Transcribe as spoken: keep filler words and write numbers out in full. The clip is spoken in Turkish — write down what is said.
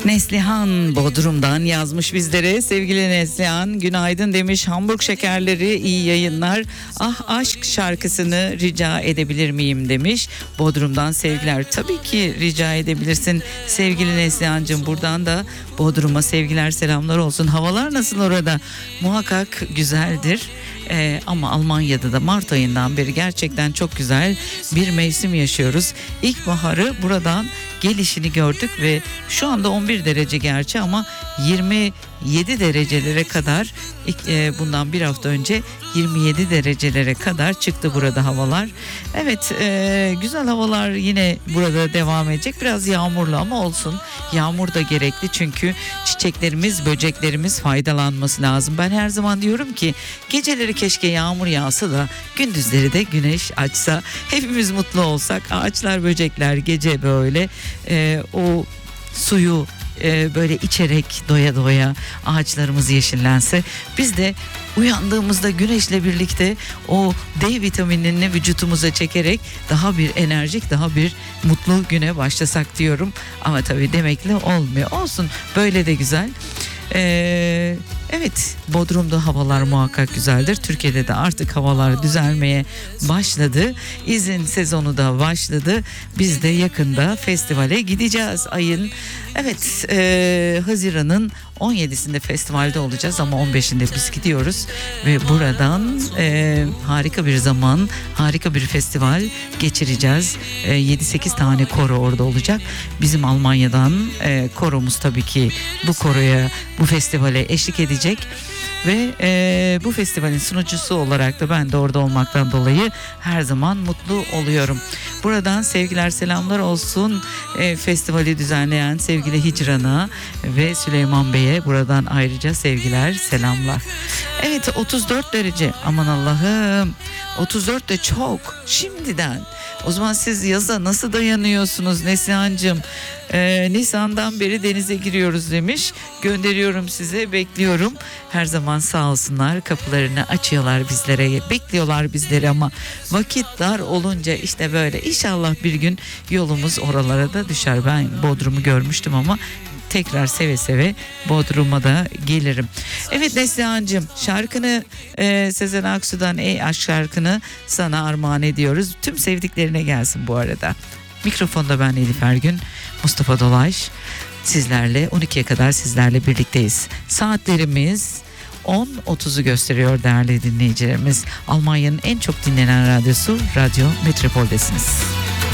Neslihan Bodrum'dan yazmış bizlere. Sevgili Neslihan, günaydın demiş. Hamburg şekerleri, iyi yayınlar. Ah aşk şarkısını rica edebilir miyim demiş. Bodrum'dan sevgiler. Tabii ki rica edebilirsin sevgili Neslihan'cığım. Buradan da Bodrum'a sevgiler, selamlar olsun. Havalar nasıl orada? Muhakkak güzeldir. Ee, ama Almanya'da da Mart ayından beri gerçekten çok güzel bir mevsim yaşıyoruz. İlkbaharı buradan gelişini gördük ve şu anda on bir derece gerçi ama yirmi yedi derecelere kadar bundan bir hafta önce yirmi yedi derecelere kadar çıktı burada havalar. Evet, e, güzel havalar yine burada devam edecek. Biraz yağmurlu ama olsun. Yağmur da gerekli çünkü çiçeklerimiz, böceklerimiz faydalanması lazım. Ben her zaman diyorum ki geceleri keşke yağmur yağsa da gündüzleri de güneş açsa. Hepimiz mutlu olsak. Ağaçlar, böcekler gece böyle e, o suyu e, böyle içerek doya doya ağaçlarımız yeşillense, biz de uyandığımızda güneşle birlikte o D vitaminini vücutumuza çekerek daha bir enerjik, daha bir mutlu güne başlasak diyorum. Ama tabii demekle olmuyor. Olsun, böyle de güzel. Ee, evet, Bodrum'da havalar muhakkak güzeldir. Türkiye'de de artık havalar düzelmeye başladı. İzin sezonu da başladı. Biz de yakında festivale gideceğiz ayın. Evet, e, Haziran'ın on yedisinde festivalde olacağız ama on beşinde biz gidiyoruz ve buradan e, harika bir zaman, harika bir festival geçireceğiz. E, yedi sekiz tane koro orada olacak. Bizim Almanya'dan e, koromuz tabii ki bu koroya, bu festivale eşlik edecek. Ve e, bu festivalin sunucusu olarak da ben de orada olmaktan dolayı her zaman mutlu oluyorum. Buradan sevgiler, selamlar olsun e, festivali düzenleyen sevgili Hicran'a ve Süleyman Bey'e buradan ayrıca sevgiler, selamlar. Evet, otuz dört derece, aman Allah'ım, otuz dört de çok şimdiden. O zaman siz yaza nasıl dayanıyorsunuz Neslihan'cığım? Ee, Nisan'dan beri denize giriyoruz demiş. Gönderiyorum size, bekliyorum. Her zaman sağ olsunlar, kapılarını açıyorlar bizlere, bekliyorlar bizleri ama vakit dar olunca işte böyle. İnşallah bir gün yolumuz oralara da düşer. Ben Bodrum'u görmüştüm ama tekrar seve seve Bodrum'a da gelirim. Evet Neslihan'cığım, şarkını e, Sezen Aksu'dan Ey Aşk şarkını sana armağan ediyoruz. Tüm sevdiklerine gelsin bu arada. Mikrofonda ben Elif Ergün, Mustafa Dolaş. Sizlerle on ikiye kadar sizlerle birlikteyiz. Saatlerimiz on otuzu gösteriyor değerli dinleyicilerimiz. Almanya'nın en çok dinlenen radyosu Radyo Metropol'desiniz.